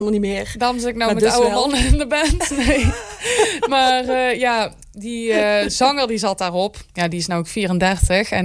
niet meer. Daarom zit ik nou Maar met de dus oude wel. mannen in de band. Nee. Maar die zanger die zat daarop. Ja, die is nou ook 34. En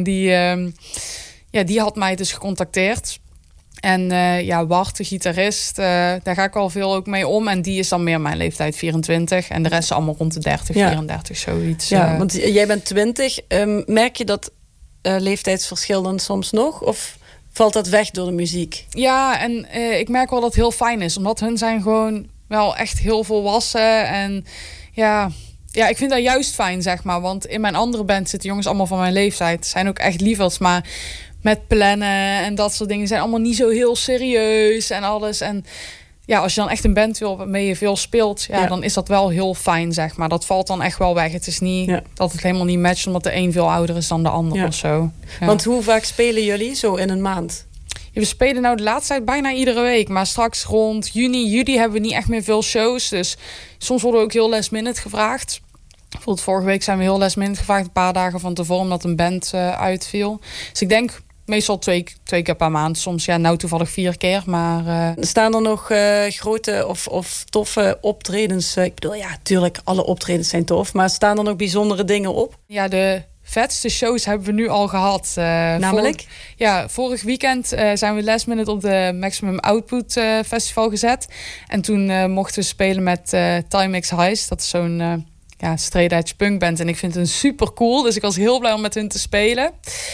die had mij dus gecontacteerd. En Wart, de gitarist, daar ga ik al veel ook mee om. En die is dan meer mijn leeftijd, 24. En de rest is allemaal rond de 30, 34, zoiets. Ja, want jij bent 20. Merk je dat leeftijdsverschil dan soms nog? Of valt dat weg door de muziek? Ja, en ik merk wel dat het heel fijn is. Omdat hun zijn gewoon wel echt heel volwassen. En ja, ik vind dat juist fijn, zeg maar. Want in mijn andere band zitten jongens allemaal van mijn leeftijd. Zijn ook echt lieverds, maar met plannen en dat soort dingen zijn allemaal niet zo heel serieus en alles. En ja, als je dan echt een band wil waarmee je veel speelt, dan is dat wel heel fijn, zeg maar. Dat valt dan echt wel weg. Het is niet dat het helemaal niet matcht, omdat de een veel ouder is dan de ander of zo. Ja. Want hoe vaak spelen jullie zo in een maand? Ja, we spelen nou de laatste tijd bijna iedere week. Maar straks rond juli hebben we niet echt meer veel shows. Dus soms worden we ook heel last minute gevraagd. Bijvoorbeeld vorige week zijn we heel last minute gevraagd, een paar dagen van tevoren, omdat een band uitviel. Dus ik denk meestal twee keer per maand. Soms nou toevallig 4 keer. Maar staan er nog grote of toffe optredens? Ik bedoel, ja, tuurlijk, alle optredens zijn tof. Maar staan er nog bijzondere dingen op? Ja, de vetste shows hebben we nu al gehad. Namelijk? Vorig weekend zijn we last minute op de Maximum Output Festival gezet. En toen mochten we spelen met Timex Heist. Dat is zo'n straight edge punkband. En ik vind het super cool. Dus ik was heel blij om met hun te spelen.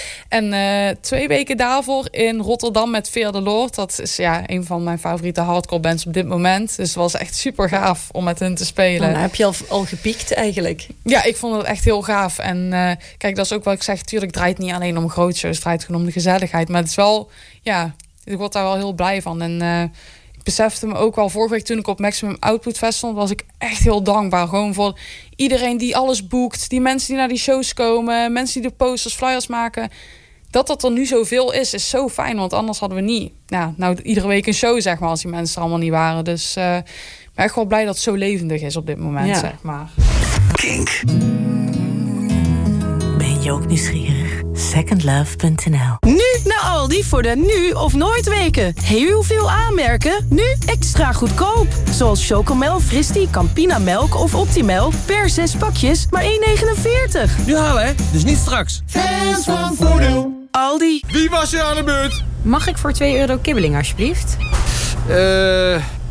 En 2 weken daarvoor in Rotterdam met Fear the Lord. Dat is een van mijn favoriete hardcore bands op dit moment. Dus het was echt super gaaf om met hun te spelen. Nou, heb je al gepiekt eigenlijk? Ja, ik vond het echt heel gaaf. En kijk, dat is ook wat ik zeg. Tuurlijk draait het niet alleen om grootshows. Het draait gewoon om de gezelligheid. Maar het is wel, ik word daar wel heel blij van. En ik besefte me ook wel vorige week toen ik op Maximum Output Festival was ik echt heel dankbaar. Gewoon voor iedereen die alles boekt. Die mensen die naar die shows komen. Mensen die de posters, flyers maken. Dat er nu zoveel is zo fijn. Want anders hadden we niet iedere week een show, zeg maar, als die mensen er allemaal niet waren. Dus ik ben echt wel blij dat het zo levendig is op dit moment, zeg maar. Kink. Ben je ook nieuwsgierig? Secondlove.nl. Nu naar Aldi voor de nu of nooit weken. Heel veel aanmerken, nu extra goedkoop. Zoals Chocomel, Fristie, Campina Melk of Optimelk per 6 pakjes, maar 1,49. Nu halen, hè? Dus niet straks. Fans van Voordeel. Aldi. Wie was er aan de beurt? Mag ik voor €2 kibbeling, alsjeblieft?